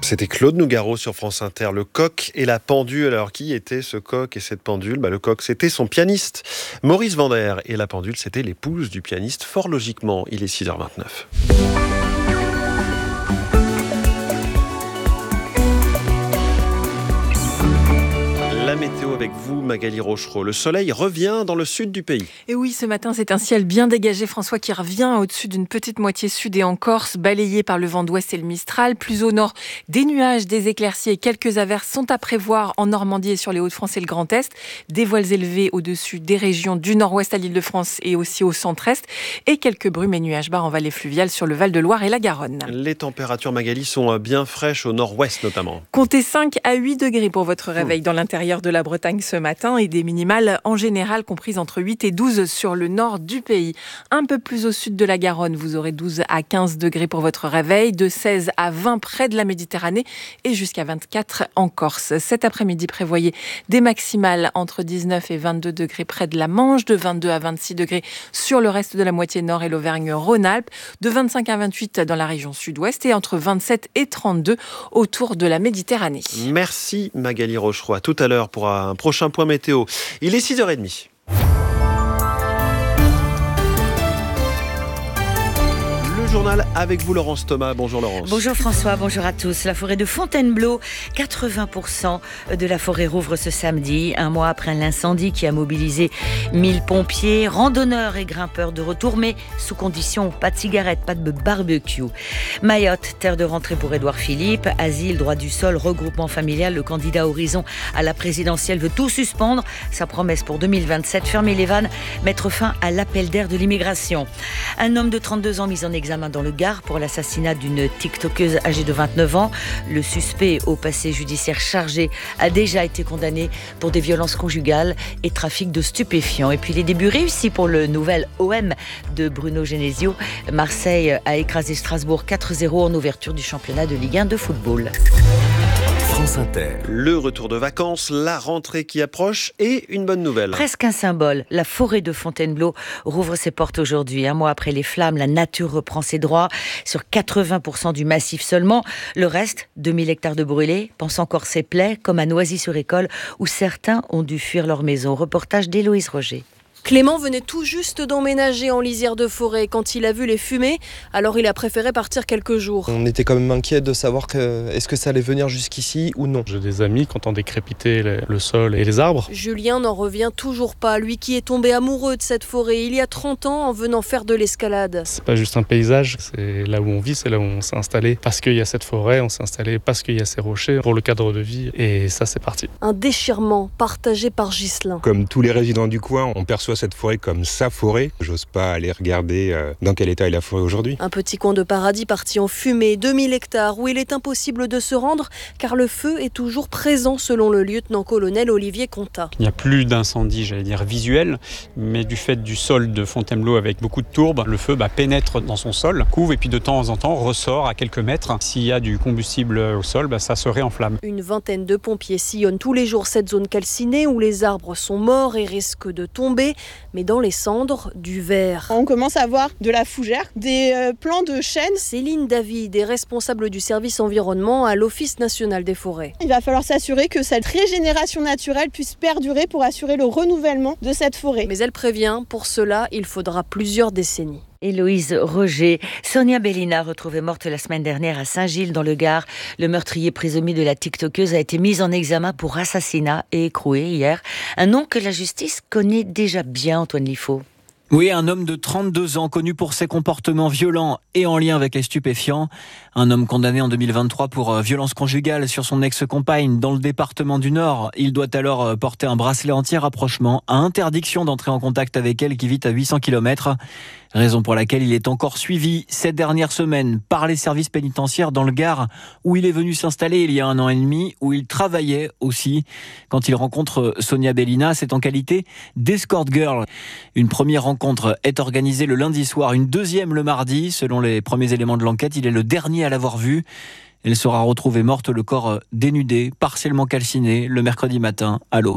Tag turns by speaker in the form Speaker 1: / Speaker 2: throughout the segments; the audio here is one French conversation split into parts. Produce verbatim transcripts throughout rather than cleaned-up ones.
Speaker 1: C'était Claude Nougaro sur France Inter, le coq et la pendule. Alors qui était ce coq et cette pendule ? bah, Le coq, c'était son pianiste, Maurice Vander, et la pendule, c'était l'épouse du pianiste. Fort logiquement, il est six heures vingt-neuf. La météo avec vous, Magali Rochereau. Le soleil revient dans le sud du pays.
Speaker 2: Et oui, ce matin, c'est un ciel bien dégagé, François, qui revient au-dessus d'une petite moitié sud et en Corse, balayé par le vent d'ouest et le Mistral. Plus au nord, des nuages, des éclaircies et quelques averses sont à prévoir en Normandie et sur les Hauts-de-France et le Grand Est. Des voiles élevés au-dessus des régions du nord-ouest à l'Île-de-France et aussi au centre-est. Et quelques brumes et nuages bas en vallée fluviale sur le Val-de-Loire et la Garonne. Les
Speaker 1: températures, Magali, sont bien fraîches au nord-ouest notamment.
Speaker 2: Comptez cinq à huit degrés pour votre réveil mmh. dans l'intérieur de la Bretagne ce matin et des minimales en général comprises entre huit et douze sur le nord du pays. Un peu plus au sud de la Garonne, vous aurez douze à quinze degrés pour votre réveil, de seize à vingt près de la Méditerranée et jusqu'à vingt-quatre en Corse. Cet après-midi, prévoyez des maximales entre dix-neuf et vingt-deux degrés près de la Manche, de vingt-deux à vingt-six degrés sur le reste de la moitié nord et l'Auvergne-Rhône-Alpes, de vingt-cinq à vingt-huit dans la région sud-ouest et entre vingt-sept et trente-deux autour de la Méditerranée.
Speaker 1: Merci Magali Rochereau. À tout à l'heure pour un prochain point météo. Il est six heures trente. Journal avec vous, Laurence Thomas. Bonjour Laurence.
Speaker 3: Bonjour François, bonjour à tous. La forêt de Fontainebleau, quatre-vingts pour cent de la forêt rouvre ce samedi, un mois après l'incendie qui a mobilisé mille pompiers, randonneurs et grimpeurs de retour, mais sous condition, pas de cigarettes, pas de barbecue. Mayotte, terre de rentrée pour Édouard Philippe, asile, droit du sol, regroupement familial, le candidat Horizon à la présidentielle veut tout suspendre. Sa promesse pour deux mille vingt-sept, fermer les vannes, mettre fin à l'appel d'air de l'immigration. Un homme de trente-deux ans mis en examen dans le Gard pour l'assassinat d'une tiktokeuse âgée de vingt-neuf ans. Le suspect au passé judiciaire chargé a déjà été condamné pour des violences conjugales et trafic de stupéfiants. Et puis les débuts réussis pour le nouvel O M de Bruno Genesio. Marseille a écrasé Strasbourg quatre zéro en ouverture du championnat de Ligue un de football.
Speaker 1: France Inter. Le retour de vacances, la rentrée qui approche et une bonne nouvelle.
Speaker 3: Presque un symbole. La forêt de Fontainebleau rouvre ses portes aujourd'hui. Un mois après les flammes, la nature reprend ses droits sur quatre-vingts pour cent du massif seulement. Le reste, deux mille hectares de brûlés, pense encore ses plaies, comme à Noisy-sur-École, où certains ont dû fuir leur maison. Reportage d'Héloïse Roger.
Speaker 4: Clément venait tout juste d'emménager en lisière de forêt quand il a vu les fumées, alors il a préféré partir quelques jours.
Speaker 5: On était quand même inquiets de savoir que, est-ce que ça allait venir jusqu'ici ou non.
Speaker 6: J'ai des amis qui entendaient crépiter le sol et les arbres.
Speaker 4: Julien n'en revient toujours pas, lui qui est tombé amoureux de cette forêt il y a trente ans en venant faire de l'escalade.
Speaker 6: C'est pas juste un paysage, c'est là où on vit, c'est là où on s'est installé. Parce qu'il y a cette forêt, on s'est installé parce qu'il y a ces rochers pour le cadre de vie et ça c'est parti.
Speaker 4: Un déchirement partagé par Ghislain.
Speaker 7: Comme tous les résidents du coin, on perçoit cette forêt comme sa forêt. J'ose pas aller regarder euh, dans quel état est la forêt aujourd'hui.
Speaker 4: Un petit coin de paradis parti en fumée, deux mille hectares, où il est impossible de se rendre car le feu est toujours présent selon le lieutenant-colonel Olivier Contat.
Speaker 8: Il n'y a plus d'incendie, j'allais dire visuel, mais du fait du sol de Fontainebleau avec beaucoup de tourbes, le feu bah, pénètre dans son sol, couvre et puis de temps en temps ressort à quelques mètres. S'il y a du combustible au sol, bah, ça se réenflamme.
Speaker 4: Une vingtaine de pompiers sillonnent tous les jours cette zone calcinée où les arbres sont morts et risquent de tomber, mais dans les cendres, du verre.
Speaker 9: On commence à voir de la fougère, des euh, plants de chêne.
Speaker 4: Céline David est responsable du service environnement à l'Office national des forêts.
Speaker 9: Il va falloir s'assurer que cette régénération naturelle puisse perdurer pour assurer le renouvellement de cette forêt.
Speaker 4: Mais elle prévient, pour cela, il faudra plusieurs décennies.
Speaker 3: Héloïse Roger. Sonia Bellina, retrouvée morte la semaine dernière à Saint-Gilles dans le Gard. Le meurtrier présumé de la tiktokeuse a été mis en examen pour assassinat et écroué hier. Un nom que la justice connaît déjà bien, Antoine Liffaut.
Speaker 10: Oui, un homme de trente-deux ans connu pour ses comportements violents et en lien avec les stupéfiants. Un homme condamné en deux mille vingt-trois pour violence conjugale sur son ex-compagne dans le département du Nord. Il doit alors porter un bracelet anti-rapprochement à interdiction d'entrer en contact avec elle qui vit à huit cents kilomètres. Raison pour laquelle il est encore suivi ces dernières semaines par les services pénitentiaires dans le Gard, où il est venu s'installer il y a un an et demi, où il travaillait aussi. Quand il rencontre Sonia Bellina, c'est en qualité d'escort girl. Une première rencontre est organisée le lundi soir, une deuxième le mardi. Selon les premiers éléments de l'enquête, il est le dernier à l'avoir vue. Elle sera retrouvée morte, le corps dénudé, partiellement calciné, le mercredi matin à l'aube.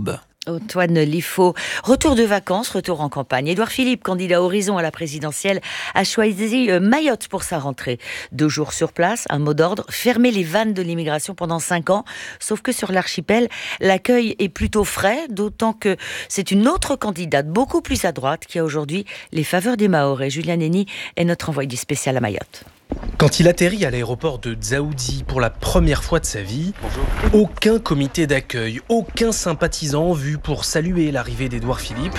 Speaker 3: Antoine Liffaut. Retour de vacances, retour en campagne. Édouard Philippe, candidat Horizon à la présidentielle, a choisi Mayotte pour sa rentrée. Deux jours sur place, un mot d'ordre, fermer les vannes de l'immigration pendant cinq ans. Sauf que sur l'archipel, l'accueil est plutôt frais, d'autant que c'est une autre candidate, beaucoup plus à droite, qui a aujourd'hui les faveurs des Mahorais. Julien Nenny est notre envoyé spécial à Mayotte.
Speaker 11: Quand il atterrit à l'aéroport de Dzaoudzi pour la première fois de sa vie, Bonjour. Aucun comité d'accueil, aucun sympathisant en vue pour saluer l'arrivée d'Édouard Philippe.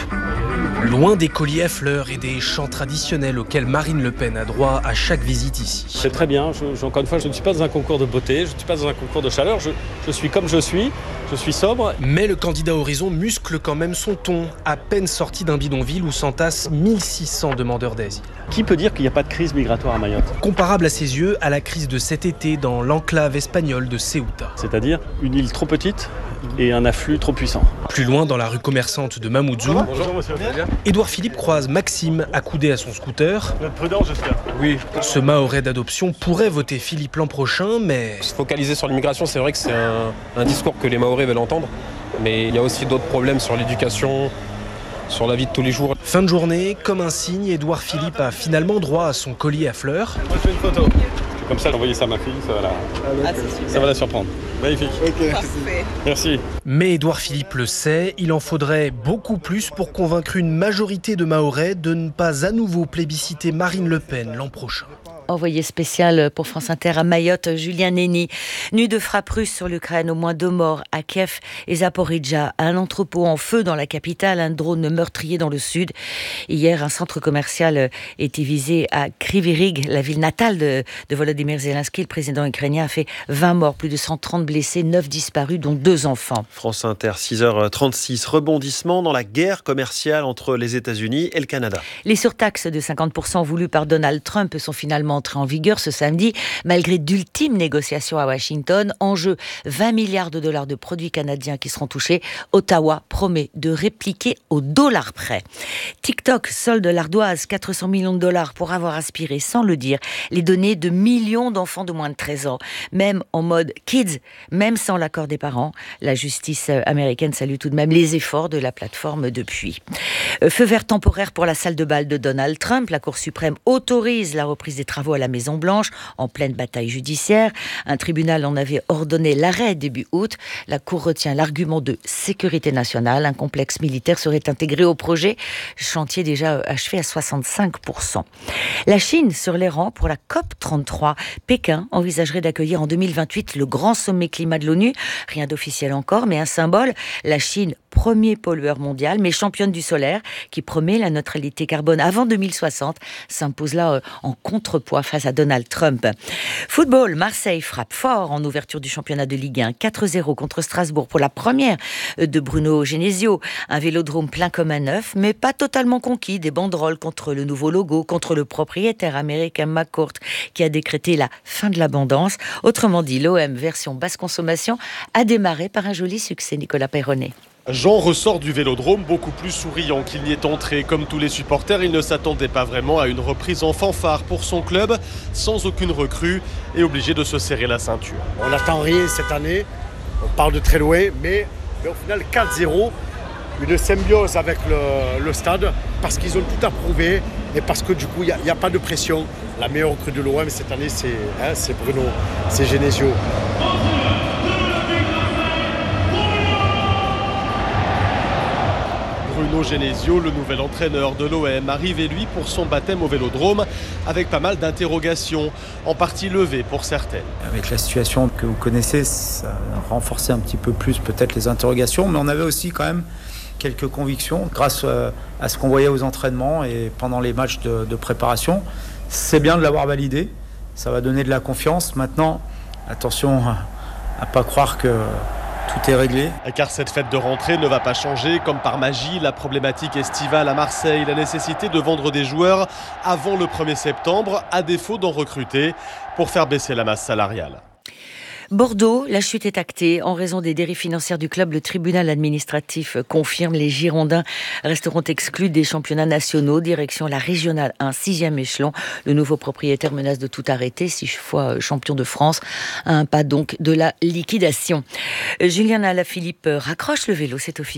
Speaker 11: Loin des colliers à fleurs et des chants traditionnels auxquels Marine Le Pen a droit à chaque visite ici.
Speaker 12: C'est très bien, je, je, encore une fois, je ne suis pas dans un concours de beauté, je ne suis pas dans un concours de chaleur, je, je suis comme je suis, je suis sobre.
Speaker 11: Mais le candidat Horizon muscle quand même son ton, à peine sorti d'un bidonville où s'entassent mille six cents demandeurs d'asile.
Speaker 12: Qui peut dire qu'il n'y a pas de crise migratoire à Mayotte ?
Speaker 11: Comparable à ses yeux à la crise de cet été dans l'enclave espagnole de Ceuta.
Speaker 12: C'est-à-dire une île trop petite et un afflux trop puissant.
Speaker 11: Plus loin, dans la rue commerçante de Mamoudzou,
Speaker 12: Bonjour, monsieur.
Speaker 11: Édouard Philippe croise Maxime accoudé à son scooter.
Speaker 12: Prudent, j'espère.
Speaker 11: Oui. Ce Mahorais d'adoption pourrait voter Philippe l'an prochain, mais...
Speaker 13: Se focaliser sur l'immigration, c'est vrai que c'est un, un discours que les Mahorais veulent entendre, mais il y a aussi d'autres problèmes sur l'éducation, sur la vie de tous les jours.
Speaker 11: Fin de journée, comme un signe, Édouard Philippe a finalement droit à son collier à fleurs.
Speaker 12: Moi, je fais une photo. Comme ça, j'envoie ça à ma fille, ça va la, ah, ça va la surprendre. Magnifique. Okay. Parfait. Merci.
Speaker 11: Mais Édouard Philippe le sait, il en faudrait beaucoup plus pour convaincre une majorité de Mahorais de ne pas à nouveau plébisciter Marine Le Pen l'an prochain.
Speaker 3: Envoyé spécial pour France Inter à Mayotte, Julien Nenny. Nuit de frappe russe sur l'Ukraine, au moins deux morts à Kiev et Zaporizhzhia. Un entrepôt en feu dans la capitale, un drone meurtrier dans le sud. Hier, un centre commercial était visé à Kryvyi Rih, la ville natale de, de Volodymyr Zelensky. Le président ukrainien a fait vingt morts, plus de cent trente blessés, neuf disparus, dont deux enfants.
Speaker 1: France Inter, six heures trente-six. Rebondissement dans la guerre commerciale entre les États-Unis et le Canada.
Speaker 3: Les surtaxes de cinquante pour cent voulues par Donald Trump sont finalement entrée en vigueur ce samedi, malgré d'ultimes négociations à Washington. En jeu, vingt milliards de dollars de produits canadiens qui seront touchés. Ottawa promet de répliquer au dollar près. TikTok solde l'ardoise, quatre cents millions de dollars pour avoir aspiré, sans le dire, les données de millions d'enfants de moins de treize ans. Même en mode kids, même sans l'accord des parents. La justice américaine salue tout de même les efforts de la plateforme depuis. Feu vert temporaire pour la salle de bal de Donald Trump. La Cour suprême autorise la reprise des travaux à la Maison-Blanche, en pleine bataille judiciaire. Un tribunal en avait ordonné l'arrêt début août. La Cour retient l'argument de sécurité nationale. Un complexe militaire serait intégré au projet. Chantier déjà achevé à soixante-cinq pour cent. La Chine sur les rangs pour la COP trente-trois. Pékin envisagerait d'accueillir en deux mille vingt-huit le grand sommet climat de l'ONU. Rien d'officiel encore, mais un symbole. La Chine, premier pollueur mondial, mais championne du solaire, qui promet la neutralité carbone avant deux mille soixante, s'impose là euh, en contrepoids face à Donald Trump. Football, Marseille frappe fort en ouverture du championnat de Ligue un. quatre zéro contre Strasbourg pour la première de Bruno Genesio. Un vélodrome plein comme un œuf, mais pas totalement conquis. Des banderoles contre le nouveau logo, contre le propriétaire américain McCourt, qui a décrété la fin de l'abondance. Autrement dit, l'O M version basse consommation a démarré par un joli succès. Nicolas Peyronnet.
Speaker 14: Jean ressort du vélodrome beaucoup plus souriant qu'il n'y est entré. Comme tous les supporters, il ne s'attendait pas vraiment à une reprise en fanfare pour son club, sans aucune recrue et obligé de se serrer la ceinture.
Speaker 15: On n'attend rien cette année, on part de très loin, mais, mais au final quatre zéro, une symbiose avec le, le stade, parce qu'ils ont tout approuvé et parce que du coup il n'y a, a pas de pression. La meilleure recrue de l'O M cette année, c'est, hein, c'est Bruno, c'est Genesio.
Speaker 14: Bruno Genesio, le nouvel entraîneur de l'O M, arrivé lui pour son baptême au vélodrome avec pas mal d'interrogations, en partie levées pour certaines.
Speaker 16: Avec la situation que vous connaissez, ça a renforcé un petit peu plus peut-être les interrogations, mais on avait aussi quand même quelques convictions grâce à ce qu'on voyait aux entraînements et pendant les matchs de, de préparation. C'est bien de l'avoir validé, ça va donner de la confiance. Maintenant, attention à ne pas croire que tout est réglé.
Speaker 14: Car cette fête de rentrée ne va pas changer. Comme par magie, la problématique estivale à Marseille, la nécessité de vendre des joueurs avant le premier septembre, à défaut d'en recruter, pour faire baisser la masse salariale.
Speaker 3: Bordeaux, la chute est actée. En raison des dérives financières du club, le tribunal administratif confirme les Girondins resteront exclus des championnats nationaux. Direction la régionale un, sixième échelon. Le nouveau propriétaire menace de tout arrêter, six fois champion de France. Un pas donc de la liquidation. Julien Alaphilippe raccroche le vélo, c'est officiel.